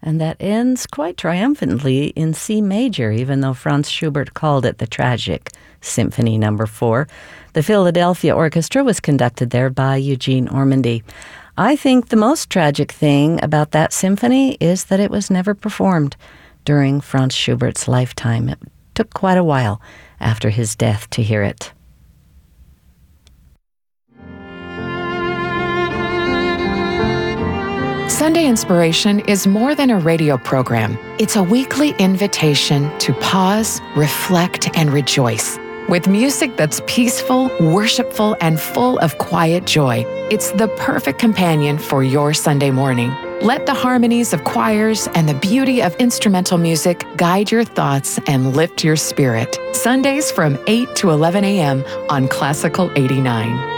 and that ends quite triumphantly in C major, even though Franz Schubert called it the Tragic Symphony No. 4. The Philadelphia Orchestra was conducted there by Eugene Ormandy. I think the most tragic thing about that symphony is that it was never performed during Franz Schubert's lifetime. It took quite a while after his death to hear it. Sunday Inspiration is more than a radio program. It's a weekly invitation to pause, reflect, and rejoice. With music that's peaceful, worshipful, and full of quiet joy, it's the perfect companion for your Sunday morning. Let the harmonies of choirs and the beauty of instrumental music guide your thoughts and lift your spirit. Sundays from 8 to 11 a.m. on Classical 89.